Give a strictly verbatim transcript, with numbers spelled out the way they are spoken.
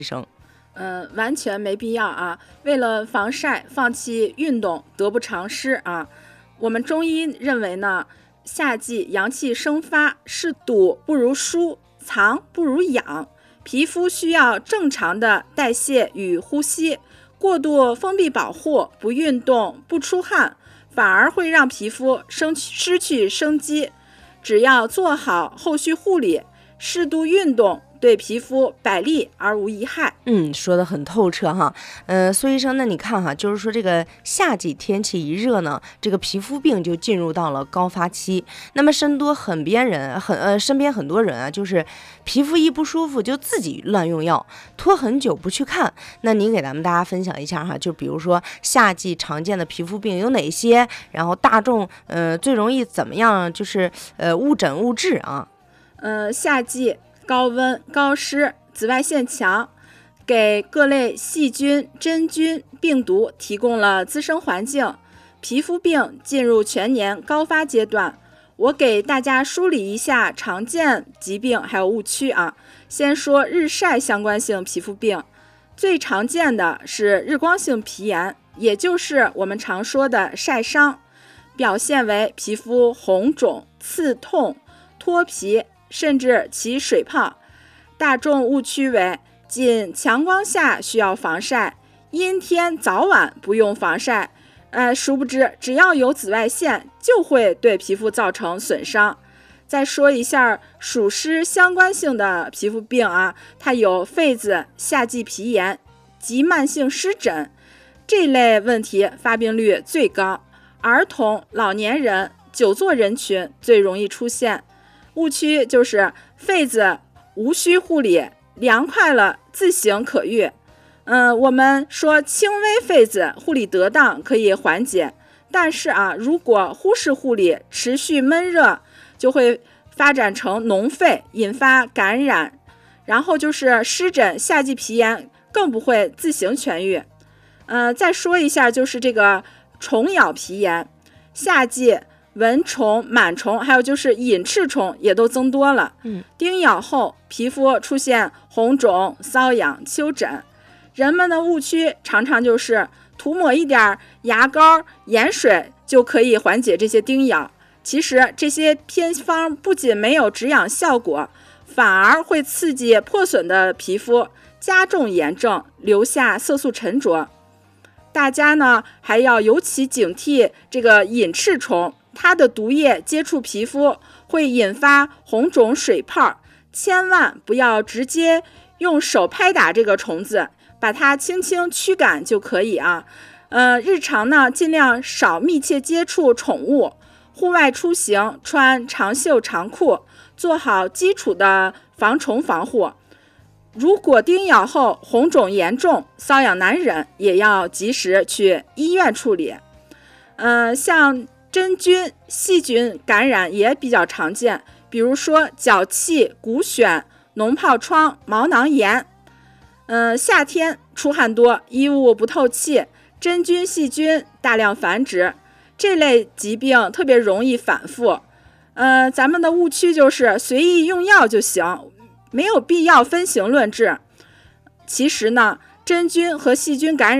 生？ 嗯、呃，完全没必要啊！为了防晒，放弃运动得不偿失啊！我们中医认为呢，夏季阳气生发，是堵不如疏，藏不如养，皮肤需要正常的代谢与呼吸，过度封闭保护，不运动不出汗，反而会让皮肤生失去生机。只要做好后续护理，适度运动，对皮肤百利而无一害。 嗯，说得很透彻哈。呃，苏医生，那你看哈，就是说这个夏季天气一热呢，这个皮肤病就进入到了高发期。那么身多很边人，很呃身边很多人啊，就是皮肤一不舒服就自己乱用药，拖很久不去看。那你给咱们大家分享一下哈，就比如说夏季常见的皮肤病有哪些？然后大众呃最容易怎么样，就是呃误诊误治啊？ 呃，夏季高温、高湿、紫外线强，给各类细菌、真菌、病毒提供了滋生环境，皮肤病进入全年高发阶段。我给大家梳理一下常见疾病还有误区啊。先说日晒相关性皮肤病，最常见的是日光性皮炎，也就是我们常说的晒伤，表现为皮肤红肿、刺痛、脱皮，甚至起水泡。大众误区为仅强光下需要防晒，阴天早晚不用防晒。呃，殊不知只要有紫外线就会对皮肤造成损伤。再说一下暑湿相关性的皮肤病啊，它有痱子、夏季皮炎及慢性湿疹，这类问题发病率最高，儿童、老年人、久坐人群最容易出现。误区就是痱子无需护理，凉快了自行可愈。嗯，我们说轻微痱子护理得当可以缓解，但是啊，如果忽视护理，持续闷热，就会发展成脓痱，引发感染。然后就是湿疹、夏季皮炎更不会自行痊愈。呃，再说一下就是这个虫咬皮炎，夏季蚊虫、螨虫，还有就是隐翅虫也都增多了。 嗯， 叮咬后皮肤出现红肿、瘙痒、丘疹。人们的误区常常就是涂抹一点牙膏、盐水就可以缓解这些叮咬。其实这些偏方不仅没有止痒效果，反而会刺激破损的皮肤，加重炎症，留下色素沉着。大家呢还要尤其警惕这个隐翅虫，它的毒液接触皮肤会引发红肿水泡，千万不要直接用手拍打这个虫子，把它轻轻驱赶就可以啊。呃，日常呢尽量少密切接触宠物，户外出行穿长袖长裤，做好基础的防虫防护。如果叮咬后红肿严重、瘙痒难忍，也要及时去医院处理。呃，像真菌、细菌感染也比较常见，比如说脚气、骨癣、脓疱疮、毛囊炎。呃，夏天出汗多，衣物不透气，真菌、细菌大量繁殖，这类疾病特别容易反复。呃，咱们的误区就是随意用药就行，没有必要分型论治。其实呢，真菌和细菌感染